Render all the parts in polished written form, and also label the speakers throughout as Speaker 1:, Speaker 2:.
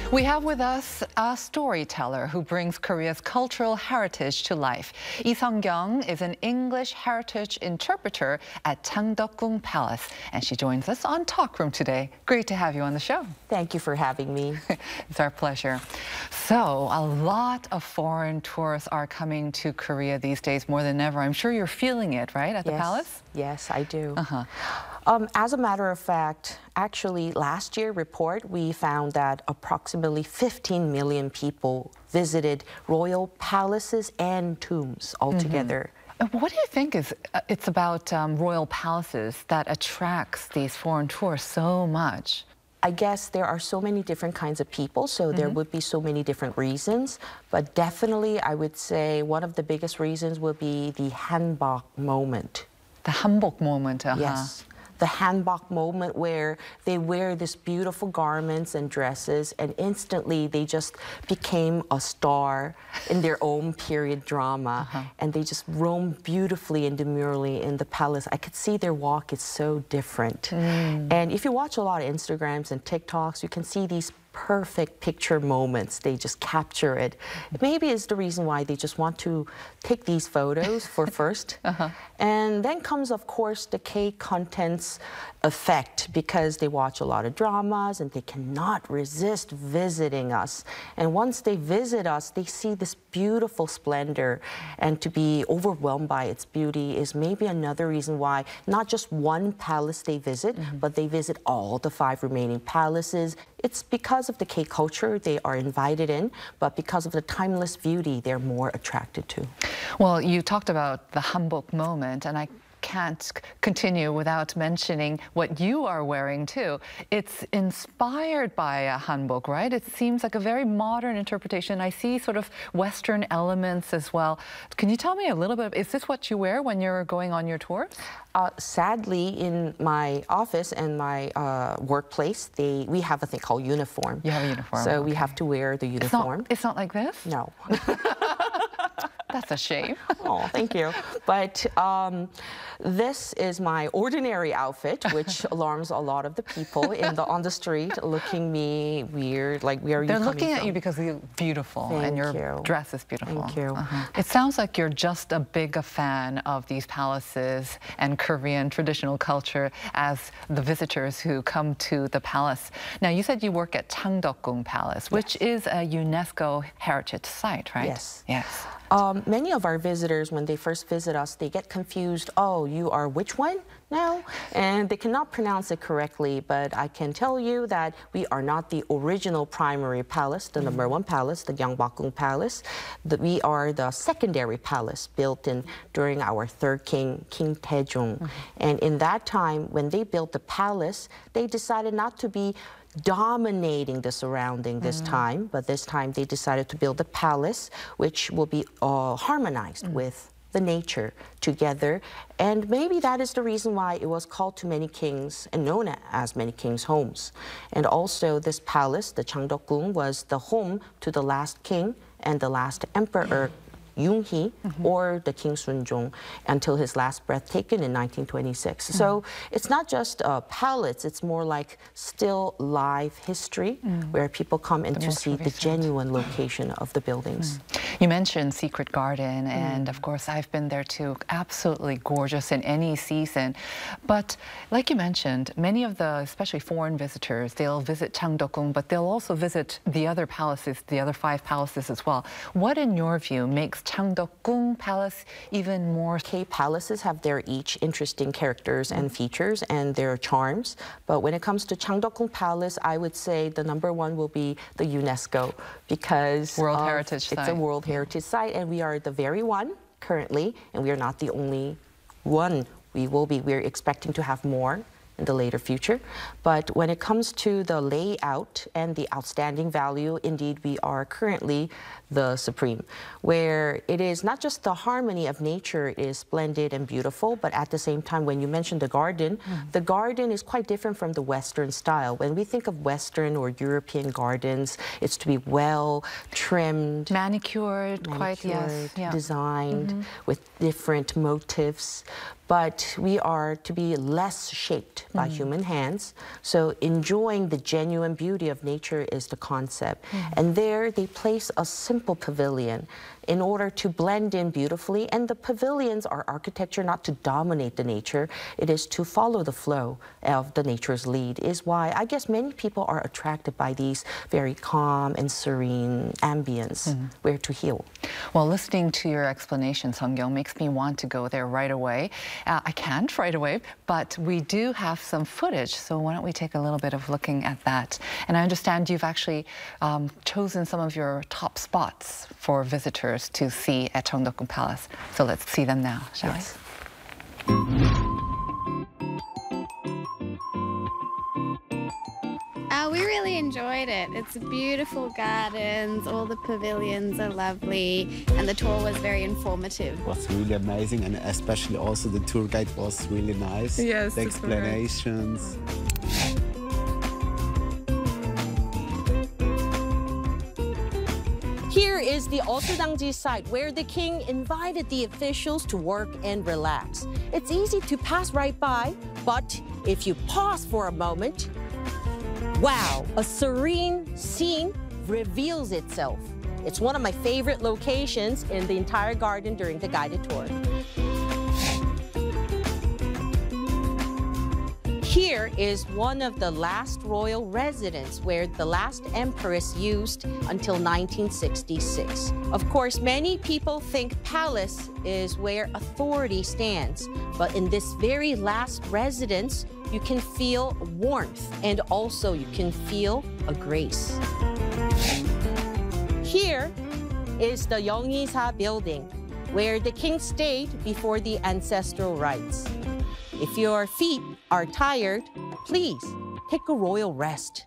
Speaker 1: We have with us a storyteller who brings Korea's cultural heritage to life. Lee Sung-kyung is an English heritage interpreter at Changdeokgung Palace, and she joins us on Talk Room today. Great to have you on the show.
Speaker 2: Thank you for having me.
Speaker 1: It's our pleasure. So, a lot of foreign tourists are coming to Korea these days more than ever. I'm sure you're feeling it, right, at the palace?
Speaker 2: Yes, I do. As a matter of fact, actually last year report, we found that approximately 15 million people visited royal palaces and tombs altogether.
Speaker 1: What do you think it's about royal palaces that attracts these foreign tourists so much?
Speaker 2: I guess there are so many different kinds of people, so there would be so many different reasons. But definitely, I would say one of the biggest reasons would be the hanbok moment.
Speaker 1: The hanbok moment,
Speaker 2: Yes. The hanbok moment where they wear these beautiful garments and dresses and instantly they just became a star in their own period drama and they just roam beautifully and demurely in the palace. I could see their walk is so different. And if you watch a lot of Instagrams and TikToks, you can see these perfect picture moments. They just capture it. Maybe it's the reason why they just want to take these photos for first. And then comes, of course, the K-contents effect because they watch a lot of dramas and they cannot resist visiting us. And once they visit us, they see this beautiful splendor. And to be overwhelmed by its beauty is maybe another reason why not just one palace they visit, but they visit all the 5 remaining palaces. It's because of the K-culture they are invited in, but because of the timeless beauty they're more attracted to.
Speaker 1: Well, you talked about the hanbok moment, and I can't continue without mentioning what you are wearing too. It's inspired by a hanbok, right? It seems like a very modern interpretation. I see sort of Western elements as well. Can you tell me a little bit, is this what you wear when you're going on your tours?
Speaker 2: Sadly, in my office and my workplace, we have a thing called uniform.
Speaker 1: You have a uniform.
Speaker 2: So we have to wear the uniform.
Speaker 1: It's not like this?
Speaker 2: No.
Speaker 1: That's a shame.
Speaker 2: Oh, thank you. But this is my ordinary outfit, which alarms a lot of the people on the street, looking me weird, like where are you coming from?
Speaker 1: They're looking at you because you're beautiful and your dress is beautiful.
Speaker 2: Thank you.
Speaker 1: It sounds like you're just as big a fan of these palaces and Korean traditional culture as the visitors who come to the palace. Now, you said you work at Changdeokgung Palace, which is a UNESCO heritage site, right?
Speaker 2: Yes.
Speaker 1: Yes.
Speaker 2: Many of our visitors, when they first visit us, they get confused. Oh, you are which one now? And they cannot pronounce it correctly, but I can tell you that we are not the original primary palace, the number 1 palace, the Gyeongbokgung Palace. We are the secondary palace built during our 3rd king, King Taejong. And in that time, when they built the palace, they decided not to be dominating the surrounding this time, but this time they decided to build a palace which will be harmonized with the nature together. And maybe that is the reason why it was called to many kings and known as many kings' homes. And also this palace, the Changdeokgung, was the home to the last king and the last emperor, Yoonhee, or the King Sunjong, until his last breath taken in 1926. So it's not just a palace, it's more like still live history where people come in to see the genuine location of the buildings.
Speaker 1: You mentioned Secret Garden, and of course I've been there too. Absolutely gorgeous in any season. But like you mentioned, many of the, especially foreign visitors, they'll visit Changdeokgung, but they'll also visit the other palaces, the other 5 palaces as well. What, in your view, makes Changdeokgung Palace even more?
Speaker 2: K-palaces have their each interesting characters and features and their charms. But when it comes to Changdeokgung Palace, I would say the number 1 will be the UNESCO because
Speaker 1: World Heritage Site.
Speaker 2: It's a World Heritage Site, and we are the very one currently, and we are not the only one. We're expecting to have more in the later future. But when it comes to the layout and the outstanding value, indeed, we are currently the supreme, where it is not just the harmony of nature is splendid and beautiful, but at the same time, when you mentioned the garden is quite different from the Western style. When we think of Western or European gardens, it's to be well trimmed,
Speaker 1: manicured, quite, yes,
Speaker 2: designed with different motifs. But we are to be less shaped by human hands. So enjoying the genuine beauty of nature is the concept. And there they place a simple pavilion in order to blend in beautifully. And the pavilions are architecture not to dominate the nature. It is to follow the flow of the nature's lead, is why I guess many people are attracted by these very calm and serene ambience where to heal.
Speaker 1: Well, listening to your explanation, Sung-kyung, makes me want to go there right away. I can't right away, but we do have some footage, so why don't we take a little bit of looking at that. And I understand you've actually chosen some of your top spots for visitors to see at Cheongdeokgung Palace. So let's see them now, shall we?
Speaker 3: We really enjoyed it. It's beautiful gardens, all the pavilions are lovely, and the tour was very informative.
Speaker 4: It was really amazing, and especially also the tour guide was really nice.
Speaker 3: Yes,
Speaker 4: the explanations.
Speaker 2: Here is the Osudangji site where the king invited the officials to work and relax. It's easy to pass right by, but if you pause for a moment, wow, a serene scene reveals itself. It's one of my favorite locations in the entire garden during the guided tour. Here is one of the last royal residences where the last empress used until 1966. Of course, many people think palace is where authority stands, but in this very last residence, you can feel warmth and also you can feel a grace. Here is the Yeongi-sa building where the king stayed before the ancestral rites. If your feet are tired, please take a royal rest.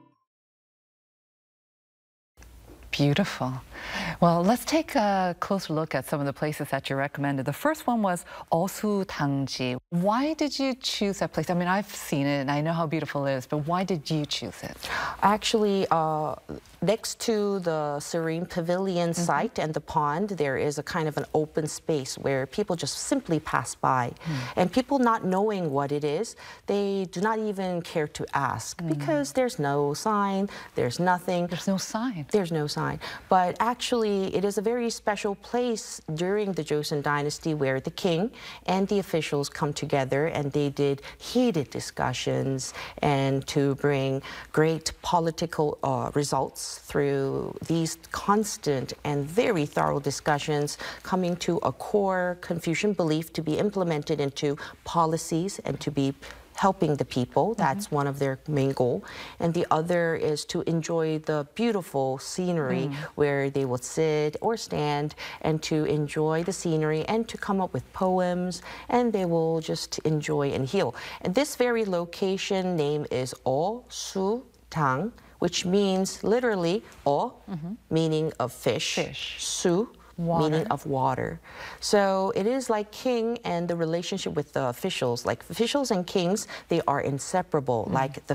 Speaker 1: Beautiful. Well, let's take a closer look at some of the places that you recommended. The first one was Osudangji. Why did you choose that place? I mean, I've seen it and I know how beautiful it is, but why did you choose it?
Speaker 2: Actually, next to the serene pavilion site and the pond, there is a kind of an open space where people just simply pass by. And people not knowing what it is, they do not even care to ask because there's no sign, there's nothing.
Speaker 1: There's no sign.
Speaker 2: There's no sign. But actually, it is a very special place during the Joseon Dynasty where the king and the officials come together and they did heated discussions and to bring great political results through these constant and very thorough discussions, coming to a core Confucian belief to be implemented into policies and to be helping the people. That's one of their main goal. And the other is to enjoy the beautiful scenery where they will sit or stand and to enjoy the scenery and to come up with poems, and they will just enjoy and heal. And this very location name is Osudang, which means literally O, meaning of fish, Su, meaning of water. So it is like king and the relationship with the officials. Like officials and kings, they are inseparable. Like the